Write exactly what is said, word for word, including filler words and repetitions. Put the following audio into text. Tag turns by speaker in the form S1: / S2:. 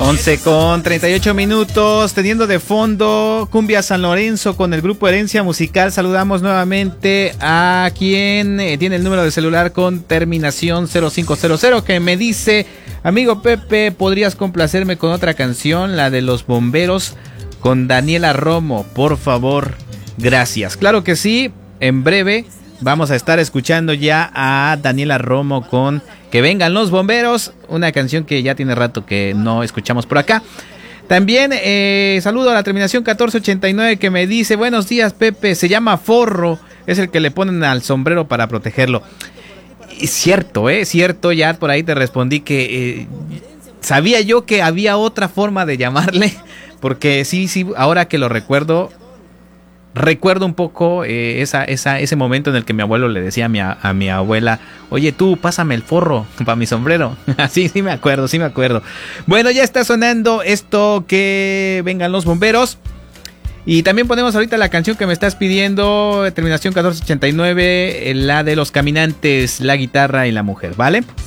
S1: once con treinta y ocho minutos, teniendo de fondo Cumbia San Lorenzo con el grupo Herencia Musical. Saludamos nuevamente a quien eh, tiene el número de celular con terminación cero cinco cero cero, que me dice: amigo Pepe, ¿podrías complacerme con otra canción, la de Los Bomberos con Daniela Romo, por favor? Gracias. Claro que sí, en breve vamos a estar escuchando ya a Daniela Romo con Que Vengan los Bomberos, una canción que ya tiene rato que no escuchamos por acá. También eh, saludo a la terminación catorce ochenta y nueve, que me dice: buenos días Pepe, se llama forro, es el que le ponen al sombrero para protegerlo. Es cierto, eh, cierto, ya por ahí te respondí que eh, sabía yo que había otra forma de llamarle, porque sí, sí, ahora que lo recuerdo, Recuerdo un poco eh, esa, esa, ese momento en el que mi abuelo le decía a mi, a mi abuela: oye, tú, pásame el forro para mi sombrero. Sí, sí me acuerdo, sí me acuerdo. Bueno, ya está sonando esto, Que Vengan los Bomberos. Y también ponemos ahorita la canción que me estás pidiendo, terminación catorce ochenta y nueve, la de Los Caminantes, la guitarra y la mujer, ¿vale?